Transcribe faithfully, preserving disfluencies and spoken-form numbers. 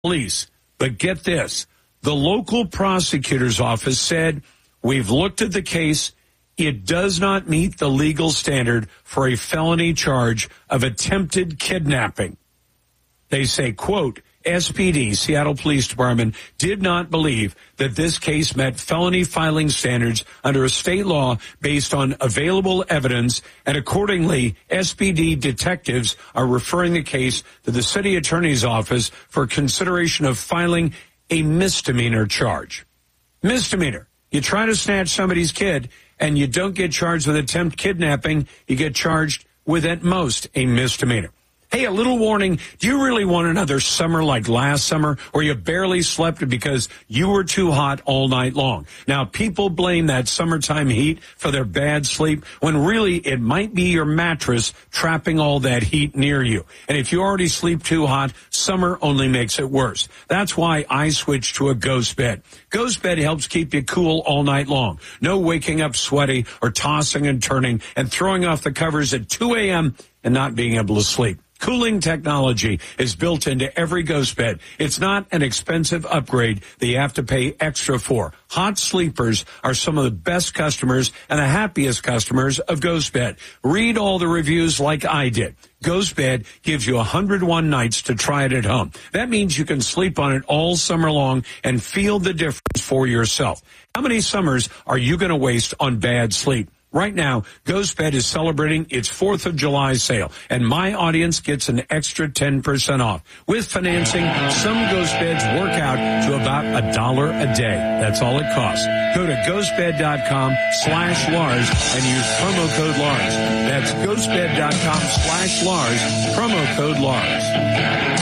police. But get this, the local prosecutor's office said, we've looked at the case. It does not meet the legal standard for a felony charge of attempted kidnapping. They say, quote, S P D, Seattle Police Department, did not believe that this case met felony filing standards under a state law based on available evidence, and accordingly, S P D detectives are referring the case to the city attorney's office for consideration of filing a misdemeanor charge. Misdemeanor. You try to snatch somebody's kid and you don't get charged with attempt kidnapping, you get charged with at most a misdemeanor. Hey, a little warning, do you really want another summer like last summer where you barely slept because you were too hot all night long? Now, people blame that summertime heat for their bad sleep when really it might be your mattress trapping all that heat near you. And if you already sleep too hot, summer only makes it worse. That's why I switched to a Ghost Bed. Ghost Bed helps keep you cool all night long. No waking up sweaty or tossing and turning and throwing off the covers at two a.m. and not being able to sleep. Cooling technology is built into every Ghost Bed. It's not an expensive upgrade that you have to pay extra for. Hot sleepers are some of the best customers and the happiest customers of Ghost Bed. Read all the reviews like I did. Ghost Bed gives you one hundred one nights to try it at home. That means you can sleep on it all summer long and feel the difference for yourself. How many summers are you going to waste on bad sleep? Right now, Ghost Bed is celebrating its fourth of July sale, and my audience gets an extra ten percent off. With financing, some Ghost Beds work out to about a dollar a day. That's all it costs. Go to ghostbed.com slash Lars and use promo code Lars. That's ghostbed.com slash Lars, promo code Lars.